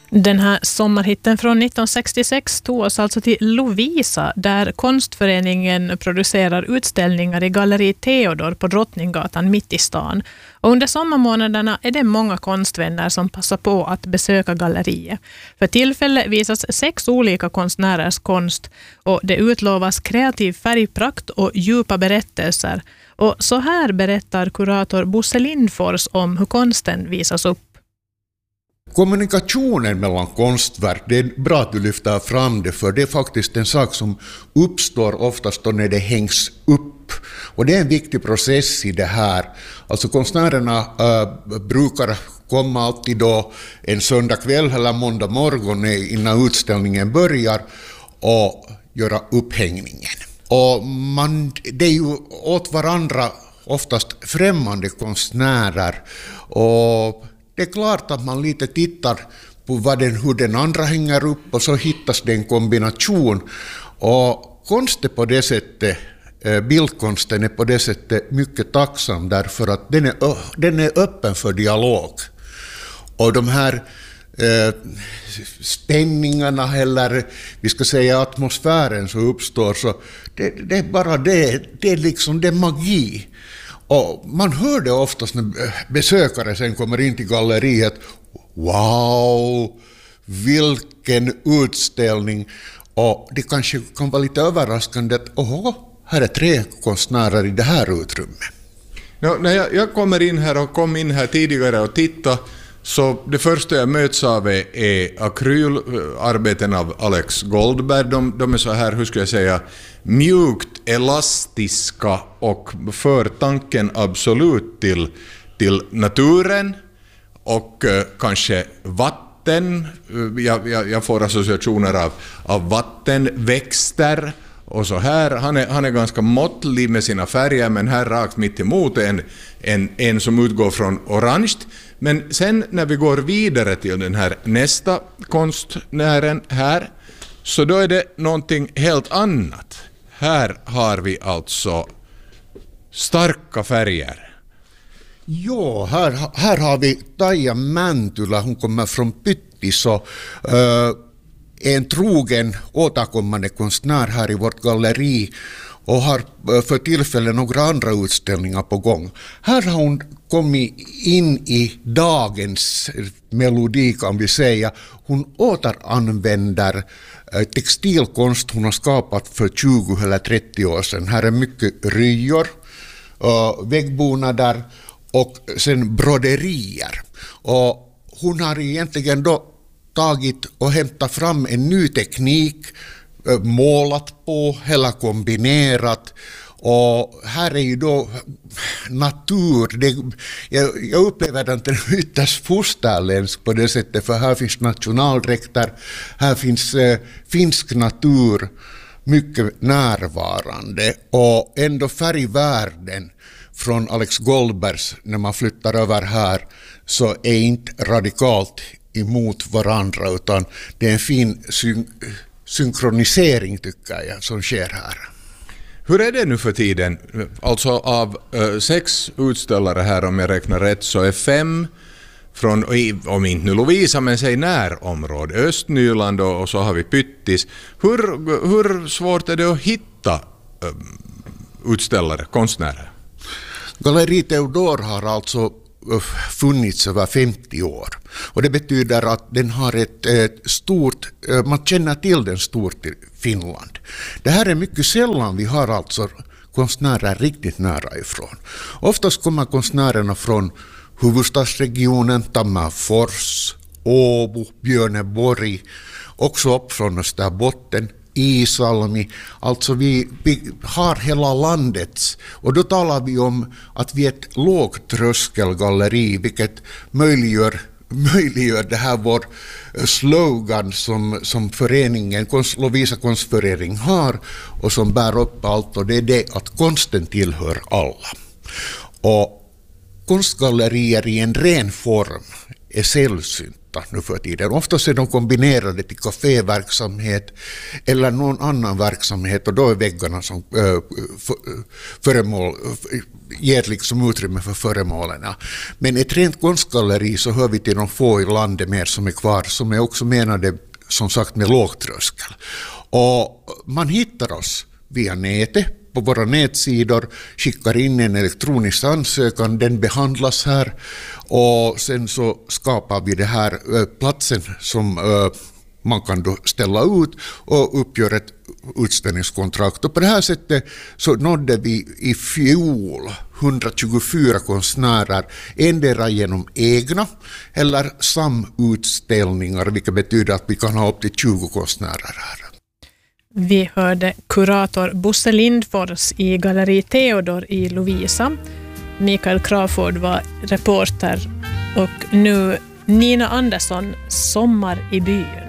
Den här sommarhitten från 1966 tog oss alltså till Lovisa, där konstföreningen producerar utställningar i Galleri Theodor på Drottninggatan mitt i stan. Och under sommarmånaderna är det många konstvänner som passar på att besöka galleriet. För tillfället visas 6 olika konstnärers konst och det utlovas kreativ färgprakt och djupa berättelser. Och så här berättar kurator Bosse Lindfors om hur konsten visas upp. Kommunikationen mellan konstverk, det är bra att du lyfter fram det, för det är faktiskt en sak som uppstår oftast då när det hängs upp. Och det är en viktig process i det här. Alltså konstnärerna brukar komma alltid då en söndag kväll eller måndag morgon innan utställningen börjar och göra upphängningen. Och det är ju åt varandra oftast främmande konstnärer, och det är klart att man lite tittar på hur den andra hänger upp, och så hittas det en kombination. Och konst är på det sättet, bildkonsten är på det sättet mycket tacksam, därför att den är öppen för dialog. Och de här spänningarna, eller vi ska säga atmosfären som uppstår, så det är bara det är liksom det magi. Och man hör det oftast när besökare sen kommer in till galleriet. Wow, vilken utställning! Och det kanske kan vara lite överraskande att här är 3 konstnärer i det här utrymmet. Ja, när jag kommer in här och kom in här tidigare och titta, så det första jag möts av är akrylarbeten av Alex Goldberg. De är så här, hur ska jag säga, mjukt elastiska och för tanken absolut till naturen och kanske vatten. Jag får associationer av vattenväxter och så här. Han är ganska måttlig med sina färger, men här rakt mitt emot en som utgår från orange. Men sen när vi går vidare till den här nästa konstnären här, så då är det någonting helt annat. Här har vi alltså starka färger. Ja, här har vi Taija Mäntylä, hon kommer från Pyttis och en trogen återkommande konstnär här i vårt galleri och har för tillfället några andra utställningar på gång. Här har hon kommit in i dagens melodi, kan vi säga. Hon återanvänder textilkonst hon har skapat för 20 eller 30 år sedan. Här är mycket ryor, väggbonader och sen broderier. Och hon har egentligen då tagit och hämtat fram en ny teknik, målat på eller kombinerat. Och här är ju då natur, jag upplever att den är ytterst fosterländsk på det sättet, för här finns nationaldräkter, här finns finsk natur mycket närvarande, och ändå färgvärden från Alex Goldbergs när man flyttar över här så är inte radikalt emot varandra, utan det är en fin synkronisering tycker jag som sker här. Hur är det nu för tiden? Alltså av 6 utställare här, om jag räknar rätt, så är 5 från, om inte nu Lovisa, men säg närområde, Östnyland och så har vi Pyttis. Hur svårt är det att hitta utställare, konstnärer? Galleri Theodor har alltså funnits över 50 år. Och det betyder att den har ett stort, man känner till den stort i Finland. Det här är mycket sällan vi har alltså konstnärer riktigt nära ifrån. Oftast kommer konstnärerna från huvudstadsregionen, Tammerfors, Åbo, Björneborg, också upp från Österbotten, Isalmi, alltså vi har hela landets, och då talar vi om att vi är ett lågtröskelgalleri, vilket möjliggör det här vår slogan som föreningen, Lovisa konstförening har och som bär upp allt, och det är det att konsten tillhör alla. Och konstgallerier i en ren form är sällsynt. skötta nu för tiden. Oftast är de kombinerade till kaféverksamhet eller någon annan verksamhet, och då är väggarna som föremål ger liksom utrymme för föremålen. Men ett rent konstgalleri så hör vi till de få i landet mer som är kvar, som är också menade som sagt med lågtröskel. Och man hittar oss via nätet på våra nätsidor, skickar in en elektronisk ansökan, den behandlas här och sen så skapar vi det här platsen som man kan då ställa ut och uppgöra ett utställningskontrakt. Och på det här sättet så nådde vi i fjol 124 konstnärer, endera genom egna eller samutställningar, vilket betyder att vi kan ha upp till 20 konstnärer här. Vi hörde kurator Bosse Lindfors i Galleri Theodor i Lovisa. Mikael Crawford var reporter och nu Nina Andersson, Sommar i byn.